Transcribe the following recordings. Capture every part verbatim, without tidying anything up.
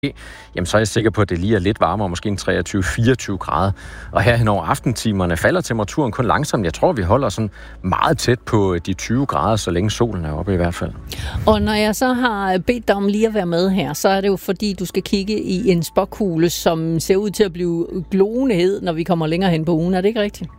jamen så er jeg sikker på, at det lige er lidt varmere, måske en treogtyve til fireogtyve grader. Og her hen over aftentimerne falder temperaturen kun langsomt. Jeg tror, vi holder sådan meget tæt på de tyve grader, så længe solen er oppe i hvert fald. Og når jeg så har bedt dig om lige at være med her, så er det jo fordi, du skal kigge i en spåkugle, som ser ud til at blive glående hed, når vi kommer længere hen på ugen. Er det ikke rigtigt?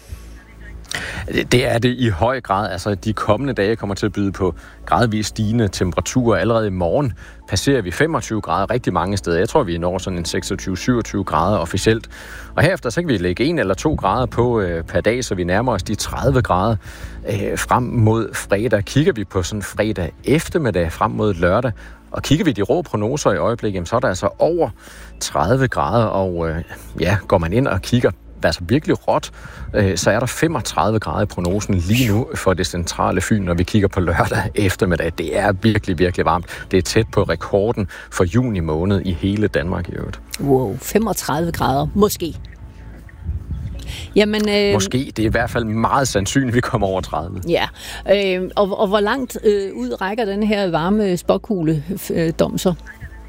Det er det i høj grad. Altså, de kommende dage kommer til at byde på gradvist stigende temperaturer. Allerede i morgen passerer vi femogtyve grader rigtig mange steder. Jeg tror, vi når sådan en seksogtyve til syvogtyve grader officielt. Og herefter så kan vi lægge en eller to grader på øh, per dag, så vi nærmer os de tredive grader øh, frem mod fredag. Kigger vi på sådan fredag eftermiddag frem mod lørdag, og kigger vi de rå prognoser i øjeblikket, så er der altså over tredive grader, og øh, ja, går man ind og kigger altså virkelig råt, øh, så er der femogtredive grader i prognosen lige nu for det centrale Fyn, når vi kigger på lørdag eftermiddag. Det er virkelig, virkelig varmt. Det er tæt på rekorden for juni måned i hele Danmark i øvrigt. Wow, femogtredive grader. Måske. Jamen, øh... Måske. Det er i hvert fald meget sandsynligt, at vi kommer over tredive. Ja. Øh, og, og hvor langt øh, ud rækker den her varme spåkugle-dom så?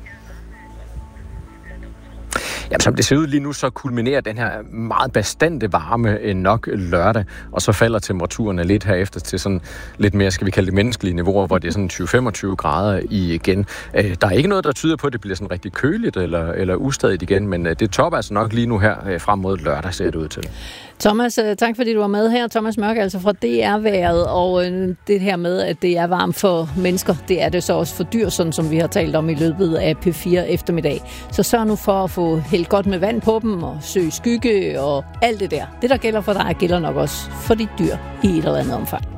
Jamen, som det ser ud lige nu, så kulminerer den her meget bastante varme nok lørdag, og så falder temperaturerne lidt herefter til sådan lidt mere, skal vi kalde det menneskelige niveauer, hvor det er sådan tyve til femogtyve grader igen. Der er ikke noget, der tyder på, at det bliver sådan rigtig køligt eller, eller ustadigt igen, men det topper altså nok lige nu her frem mod lørdag, ser det ud til. Thomas, tak fordi du var med her. Thomas Mørk, altså fra D R-været, og det her med, at det er varmt for mennesker, det er det så også for dyr, sådan som vi har talt om i løbet af P fire eftermiddag. Så sørg nu for at få hældt godt med vand på dem, og søg skygge og alt det der. Det, der gælder for dig, gælder nok også for de dyr i et eller andet omfang.